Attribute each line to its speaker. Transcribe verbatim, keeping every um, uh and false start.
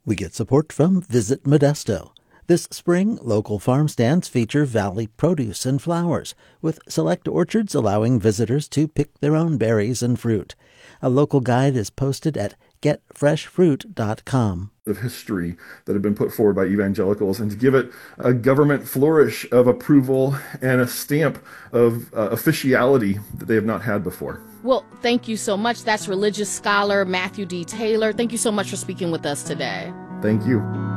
Speaker 1: We get support from Visit Modesto. This spring, local farm stands feature valley produce and flowers, with select orchards allowing visitors to pick their own berries and fruit. A local guide is posted at get fresh fruit dot com.
Speaker 2: Of history that have been put forward by evangelicals, and to give it a government flourish of approval and a stamp of uh, officiality that they have not had before.
Speaker 3: Well, thank you so much. That's religious scholar Matthew D. Taylor. Thank you so much for speaking with us today.
Speaker 2: Thank you.